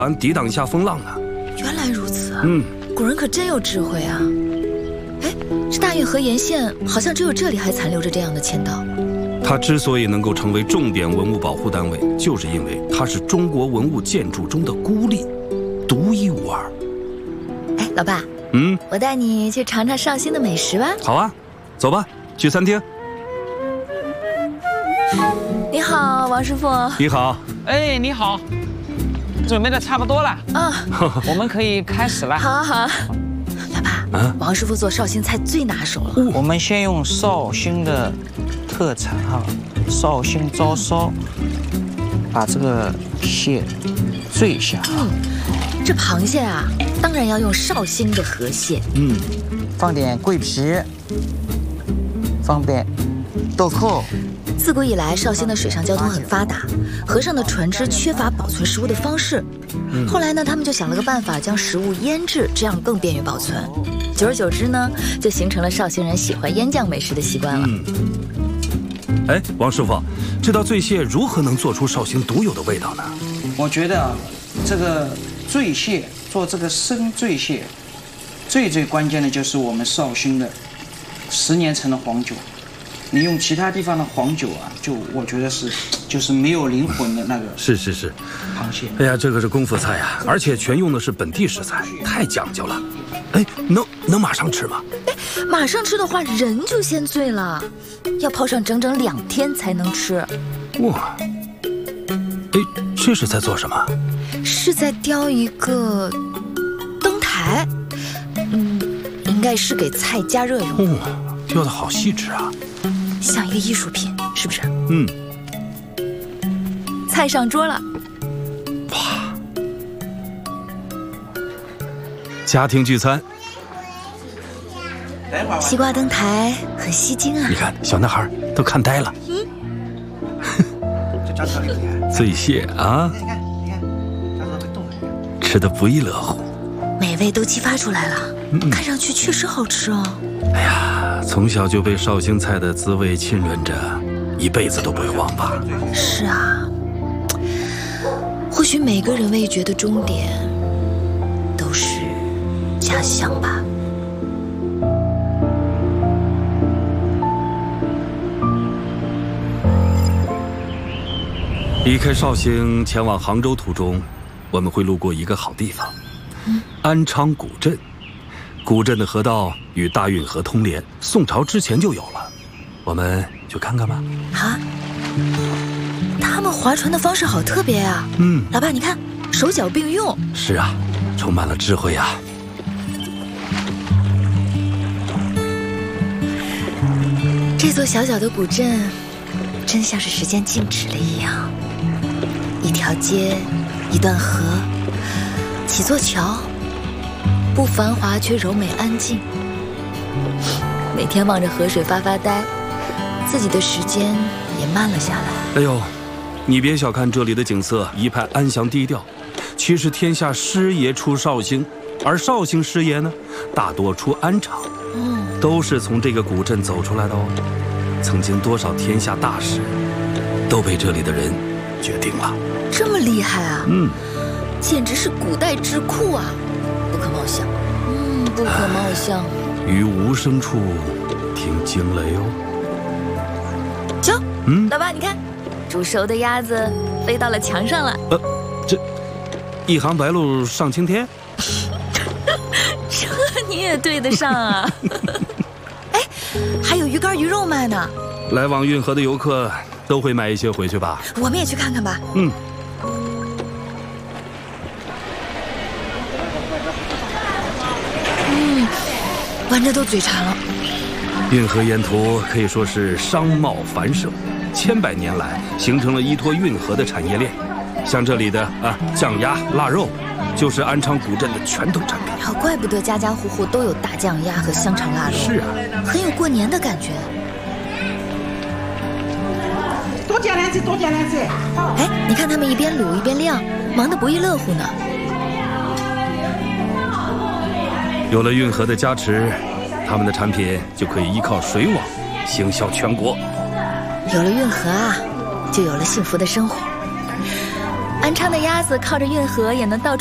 俺抵挡一下风浪呢。 原来如此啊！古人可真有智慧啊！哎，这大运河沿线好像只有这里还残留着这样的签道。 它之所以能够成为重点文物保护单位，就是因为它是中国文物建筑中的孤立，独一无二。 哎，老爸，我带你去尝尝绍兴的美食吧。 好啊，走吧，去餐厅。 你好，王师傅。 你好。 哎，你好。准备的差不多了啊， 我们可以开始了。 好好。老爸，王师傅做绍兴菜最拿手了。 我们先用绍兴的特产绍兴糟烧，把这个蟹醉一下。 这螃蟹啊，当然要用绍兴的河蟹。 放点桂皮，放点豆蔻。 自古以来，绍兴的水上交通很发达，河上的船只缺乏保存食物的方式。后来呢，他们就想了个办法，将食物腌制，这样更便于保存。久而久之呢，就形成了绍兴人喜欢腌酱美食的习惯了。 哎，王师傅，这道醉蟹如何能做出绍兴独有的味道呢？ 我觉得这个醉蟹做这个生醉蟹，最关键的就是我们绍兴的10年陈的黄酒。你用其他地方的黄酒啊，我觉得就是没有灵魂的那个。 是螃蟹。 哎呀，这个是功夫菜呀，而且全用的是本地食材，太讲究了。哎，能马上吃吗？ 哎，马上吃的话，人就先醉了，要泡上整整2天才能吃。 哇，哎，这是在做什么？ 是在雕一个灯台，应该是给菜加热用的。 雕得好细致啊。 像一个艺术品，是不是？菜上桌了。 哇！家庭聚餐， 西瓜灯台很吸睛啊！ 你看，小男孩都看呆了。醉蟹啊，吃得不亦乐乎， 美味都激发出来了。看上去确实好吃哦。 哎呀，从小就被绍兴菜的滋味浸润着，一辈子都不会忘吧？ 是啊，或许每个人味觉的终点都是家乡吧。 离开绍兴前往杭州途中，我们会路过一个好地方——安昌古镇。古镇的河道与大运河通连，宋朝之前就有了，我们去看看吧。 啊，他们划船的方式好特别啊！老爸，你看，手脚并用。 是啊，充满了智慧啊。 这座小小的古镇，真像是时间静止了一样。一条街，一段河，几座桥。不繁华却柔美安静，每天望着河水发呆，自己的时间也慢了下来。 哎呦，你别小看这里的景色，一派安详低调。其实天下师爷出绍兴，而绍兴师爷呢，大多出安昌，都是从这个古镇走出来的哦。曾经多少天下大事，都被这里的人决定了。 这么厉害啊！简直是古代智库啊！不可貌相，不可貌相。 于无声处听惊雷哦。 瞧，老爸，你看，煮熟的鸭子飞到了墙上了。 这一行白鹭上青天。 这你也对得上啊！哎，还有鱼干鱼肉卖呢。 来往运河的游客都会买一些回去吧。 我们也去看看吧。闻着都嘴馋了。 运河沿途可以说是商贸繁盛，千百年来形成了依托运河的产业链。像这里的酱鸭、腊肉，就是安昌古镇的传统产品。 怪不得家家户户都有大酱鸭和香肠腊肉。 是啊， 很有过年的感觉。 多加2次，多加2次。 哎，你看他们一边卤一边晾，忙得不亦乐乎呢。 有了运河的加持，他们的产品就可以依靠水网行销全国。 有了运河啊，就有了幸福的生活。安南昌的鸭子靠着运河也能到处